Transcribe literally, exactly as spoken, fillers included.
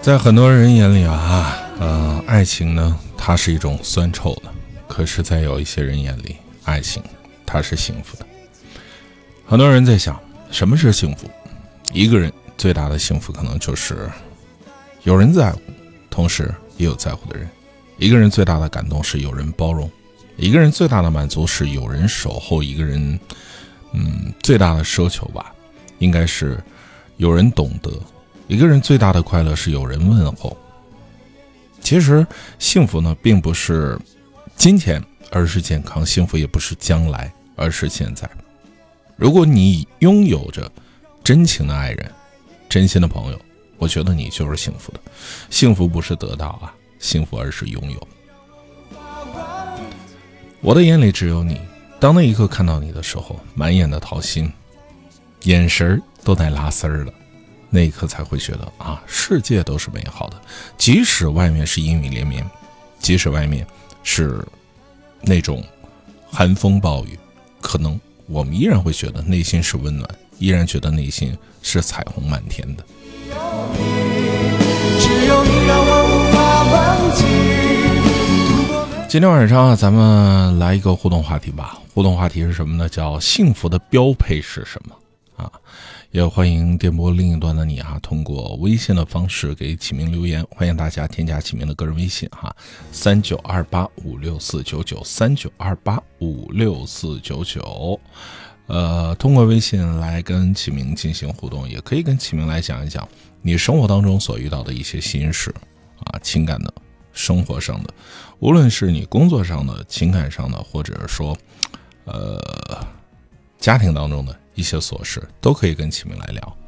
在很多人眼里啊，呃，爱情呢，它是一种酸臭的。可是，在有一些人眼里，爱情它是幸福的。很多人在想，什么是幸福？一个人最大的幸福可能就是有人在乎，同时也有在乎的人。一个人最大的感动是有人包容，一个人最大的满足是有人守候，一个人，嗯，最大的奢求吧，应该是有人懂得。一个人最大的快乐是有人问候。其实幸福呢，并不是金钱，而是健康；幸福也不是将来，而是现在。如果你拥有着真情的爱人，真心的朋友，我觉得你就是幸福的。幸福不是得到啊，幸福而是拥有。我的眼里只有你，当那一刻看到你的时候，满眼的桃心，眼神都带拉丝儿的，那一刻才会觉得啊，世界都是美好的。即使外面是阴雨连绵，即使外面是那种寒风暴雨，可能我们依然会觉得内心是温暖，依然觉得内心是彩虹满天的。只有你让我无法忘记。今天晚上啊，咱们来一个互动话题吧。互动话题是什么呢？叫幸福的标配是什么啊？也欢迎电波另一端的你哈、啊，通过微信的方式给启明留言。欢迎大家添加启明的个人微信哈，三九二八五六四九九三九二八五六四九九。呃，通过微信来跟启明进行互动，也可以跟启明来讲一讲你生活当中所遇到的一些心事啊，情感的、生活上的，无论是你工作上的、情感上的，或者说，呃，家庭当中的一些琐事，都可以跟启明来聊。